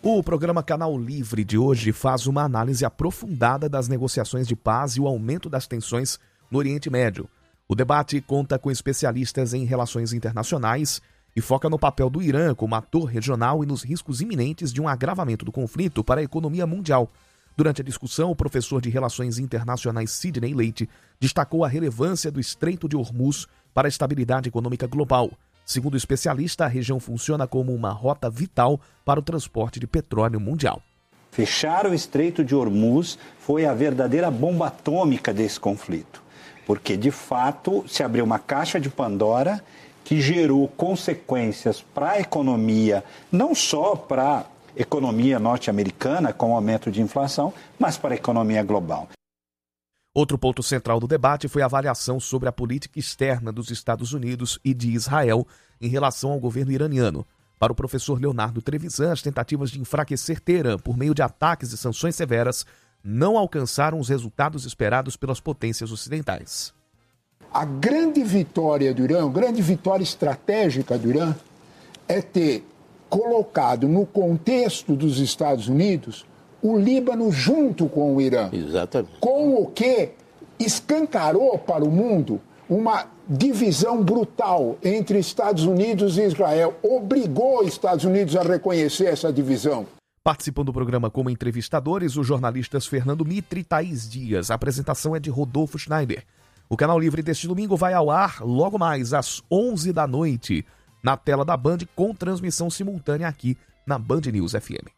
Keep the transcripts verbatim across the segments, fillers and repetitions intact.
O programa Canal Livre de hoje faz uma análise aprofundada das negociações de paz e o aumento das tensões no Oriente Médio. O debate conta com especialistas em relações internacionais e foca no papel do Irã como ator regional e nos riscos iminentes de um agravamento do conflito para a economia mundial. Durante a discussão, o professor de Relações Internacionais Sidney Leite destacou a relevância do Estreito de Hormuz para a estabilidade econômica global. Segundo o especialista, a região funciona como uma rota vital para o transporte de petróleo mundial. Fechar o Estreito de Hormuz foi a verdadeira bomba atômica desse conflito, porque, de fato, se abriu uma caixa de Pandora que gerou consequências para a economia, não só para a economia norte-americana, com o aumento de inflação, mas para a economia global. Outro ponto central do debate foi a avaliação sobre a política externa dos Estados Unidos e de Israel em relação ao governo iraniano. Para o professor Leonardo Trevisan, as tentativas de enfraquecer Teherã por meio de ataques e sanções severas não alcançaram os resultados esperados pelas potências ocidentais. A grande vitória do Irã, a grande vitória estratégica do Irã é ter colocado no contexto dos Estados Unidos o Líbano junto com o Irã. Exatamente. Com o que escancarou para o mundo uma divisão brutal entre Estados Unidos e Israel. Obrigou os Estados Unidos a reconhecer essa divisão. Participam do programa como entrevistadores os jornalistas Fernando Mitre e Thaís Dias. A apresentação é de Rodolfo Schneider. O Canal Livre deste domingo vai ao ar logo mais às onze da noite, na tela da Band, com transmissão simultânea aqui na Band News F M.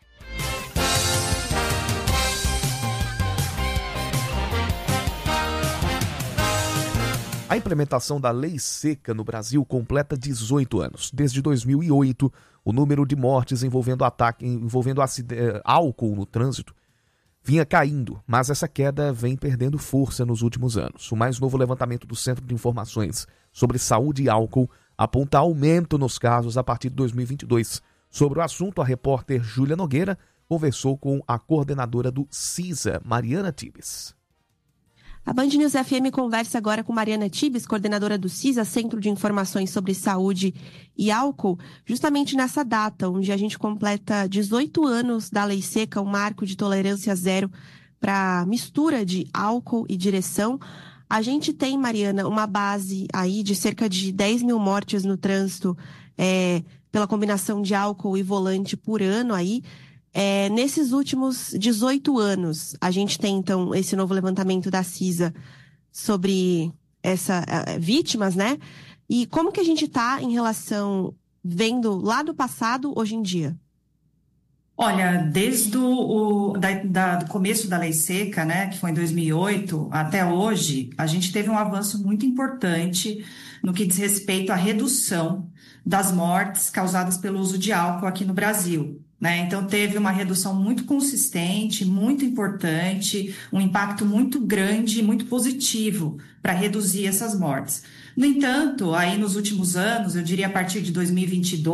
A implementação da lei seca no Brasil completa dezoito anos. Desde dois mil e oito, o número de mortes envolvendo, ataque, envolvendo acide- álcool no trânsito vinha caindo, mas essa queda vem perdendo força nos últimos anos. O mais novo levantamento do Centro de Informações sobre Saúde e Álcool aponta aumento nos casos a partir de dois mil e vinte e dois. Sobre o assunto, a repórter Júlia Nogueira conversou com a coordenadora do CISA, Mariana Tibes. A Band News F M conversa agora com Mariana Tibes, coordenadora do CISA, Centro de Informações sobre Saúde e Álcool, justamente nessa data, onde a gente completa dezoito anos da Lei Seca, um marco de tolerância zero para mistura de álcool e direção. A gente tem, Mariana, uma base aí de cerca de dez mil mortes no trânsito é, pela combinação de álcool e volante por ano aí. É, nesses últimos dezoito anos, a gente tem, então, esse novo levantamento da CISA sobre essas uh, vítimas, né? E como que a gente está em relação, vendo lá do passado, hoje em dia? Olha, desde o da, da, do começo da Lei Seca, né, que foi em dois mil e oito, até hoje, a gente teve um avanço muito importante no que diz respeito à redução das mortes causadas pelo uso de álcool aqui no Brasil. Né? Então, teve uma redução muito consistente, muito importante, um impacto muito grande e muito positivo para reduzir essas mortes. No entanto, aí nos últimos anos, eu diria a partir de dois mil e vinte e dois,